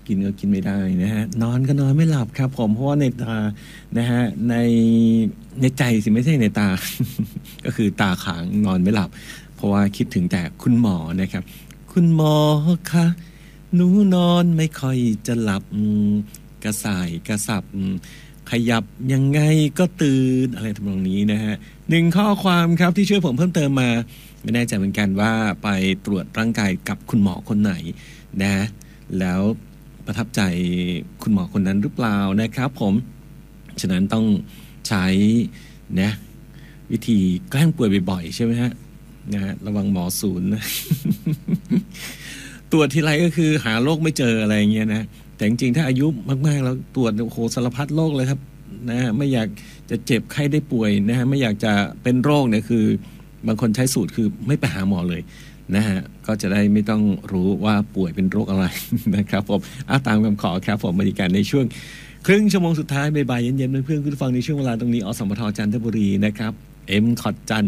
กินก็กินไม่ได้นะฮะนอนก็นอนไม่หลับครับผมเพราะว่าในตานะฮะในใจสิไม่ใช่ในตา ก็คือตาขางนอนไม่หลับเพราะว่าคิดถึงแต่คุณหมอนะครับคุณหมอคะหนูนอนไม่ค่อยจะหลับกระส่ายกระสับขยับยังไงก็ตื่นอะไรทำนองนี้นะฮะ1ข้อความครับที่ช่วยผมเพิ่มเติมมาไม่แน่ใจเหมือนกันว่าไปตรวจร่างกายกับคุณหมอคนไหนนะแล้วประทับใจคุณหมอคนนั้นหรือเปล่านะครับผมฉะนั้นต้องใช้นะวิธีแกล้งป่วยบ่อยๆใช่ไหมฮะนะฮะระวังหมอศูนย์นะ ตรวจทีไรก็คือหาโรคไม่เจออะไรอย่างเงี้ยนะแต่จริงๆถ้าอายุมากๆแล้วตรวจโอ้โหสารพัดโรคเลยครับนะไม่อยากจะเจ็บไข้ได้ป่วยนะฮะไม่อยากจะเป็นโรคเนี่ยคือบางคนใช้สูตรคือไม่ไปหาหมอเลยนะฮะก็จะได้ไม่ต้องรู้ว่าป่วยเป็นโรคอะไร นะครับผมตามคำขอครับผมบริการในช่วงครึ่งชั่วโมงสุดท้ายบ่ายๆเย็นๆเพื่อนๆคุณผู้ฟังในช่วงเวลาตรงนี้อสมทจันทบุรีนะครับคอดจัน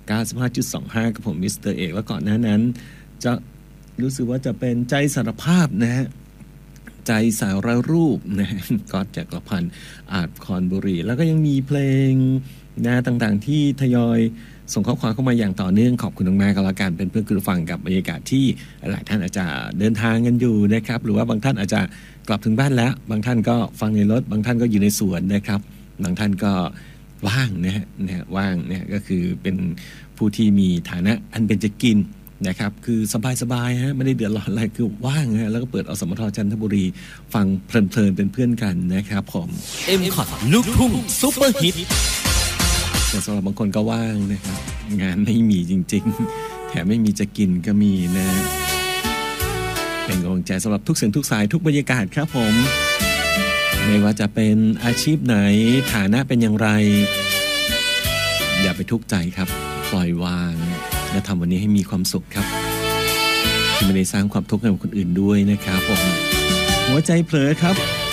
95.25 กับผมมิสเตอร์เอกแล้วก่อนหน้านั้นจะรู้สึกว่าจะเป็นใจสารภาพนะฮะใจสารรูปนะก็จักรพันธ์อาจคอนบุรีแล้วก็ยังมีเพลงนะต่างๆที่ทยอยส่งข้อความเข้ามาอย่างต่อเนื่องขอบคุณมากๆก็แล้วกันเป็นเพื่อนคุณผู้ฟังกับบรรยากาศที่หลายท่านอาจจะเดินทางกันอยู่นะครับหรือว่าบางท่านอาจจะกลับถึงบ้านแล้วบางท่านก็ฟังในรถบางท่านก็อยู่ในสวนนะครับบางท่านก็ว่างนะฮะว่างเนี่ยก็คือเป็นผู้ที่มีฐานะอันเป็นจะกินนะครับคือสบายๆฮะไม่ได้เดือดร้อนอะไรคือว่างฮะแล้วก็เปิดอสมทจันทบุรีฟังเพลินๆเป็นเพื่อนกันนะครับผม M-Cot ลูกทุ่งซุปเปอร์ฮิตแต่สำหรับบางคนก็ว่างนะครับงานไม่มีจริงๆแถมไม่มีจะกินก็มีนะเป็นกำลังใจสำหรับทุกเสียงทุกสายทุกบรรยากาศครับผมไม่ว่าจะเป็นอาชีพไหนฐานะเป็นอย่างไรอย่าไปทุกข์ใจครับปล่อยวางและทำวันนี้ให้มีความสุขครับที่ไม่ได้สร้างความทุกข์ให้กับคนอื่นด้วยนะครับผมหัวใจเผลอครับ